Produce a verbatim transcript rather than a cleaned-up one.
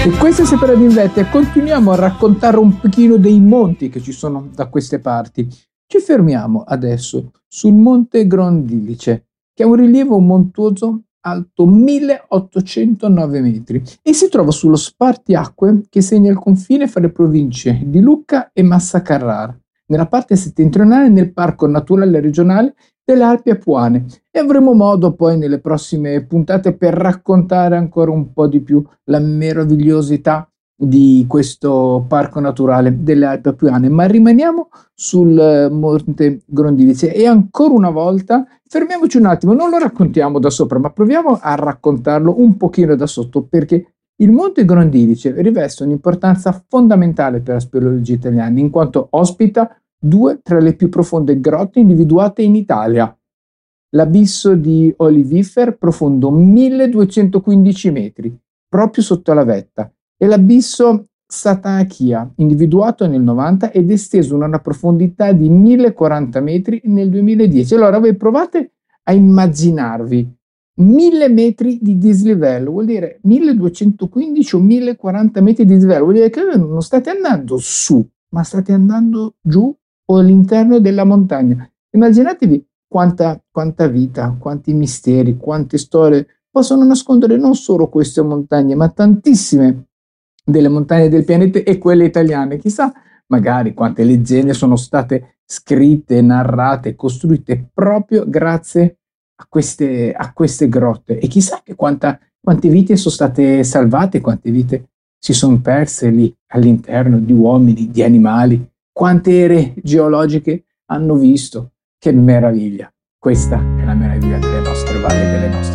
E questa è Sempre ad Invette, continuiamo a raccontare un pochino dei monti che ci sono da queste parti. Ci fermiamo adesso sul Monte Grondilice, che ha un rilievo montuoso alto milleottocentonove metri e si trova sullo spartiacque che segna il confine fra le province di Lucca e Massa Carrara, nella parte settentrionale nel Parco Naturale Regionale delle Alpi Apuane, e avremo modo poi nelle prossime puntate per raccontare ancora un po' di più la meravigliosità di questo parco naturale delle Alpi Apuane. Ma rimaniamo sul Monte Grondilice e ancora una volta fermiamoci un attimo, non lo raccontiamo da sopra, ma proviamo a raccontarlo un pochino da sotto, perché il Monte Grondilice riveste un'importanza fondamentale per la speleologia italiana, in quanto ospita due tra le più profonde grotte individuate in Italia. L'abisso di Olivifer, profondo milleduecentoquindici metri, proprio sotto la vetta, e l'abisso Satanakhia, individuato nel novanta ed esteso a una profondità di millequaranta metri nel duemiladieci. Allora voi provate a immaginarvi mille metri di dislivello, vuol dire milleduecentoquindici o millequaranta metri di dislivello, vuol dire che non state andando su, ma state andando giù o all'interno della montagna. Immaginatevi quanta, quanta vita, quanti misteri, quante storie possono nascondere non solo queste montagne, ma tantissime delle montagne del pianeta e quelle italiane. Chissà magari quante leggende sono state scritte, narrate, costruite proprio grazie a queste, a queste grotte, e chissà che quanta, quante vite sono state salvate, quante vite si sono perse lì all'interno, di uomini, di animali, quante ere geologiche hanno visto. Che meraviglia! Questa è la meraviglia delle nostre valli, delle nostre